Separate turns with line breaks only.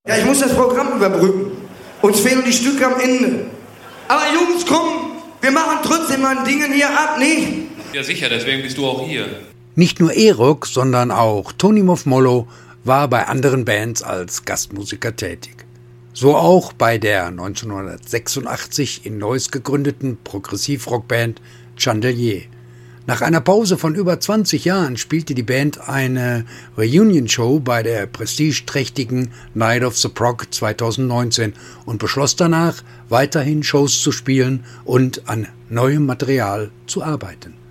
Ja, ich muss das Programm überbrücken. Uns fehlen die Stücke am Ende. Aber Jungs, komm, wir machen trotzdem mal Dingen hier ab, nicht?
Ja sicher, deswegen bist du auch hier.
Nicht nur Erok, sondern auch Tony Moffmolo war bei anderen Bands als Gastmusiker tätig. So auch bei der 1986 in Neuss gegründeten Progressivrockband Chandelier. Nach einer Pause von über 20 Jahren spielte die Band eine Reunion-Show bei der prestigeträchtigen Night of the Prog 2019 und beschloss danach, weiterhin Shows zu spielen und an neuem Material zu arbeiten.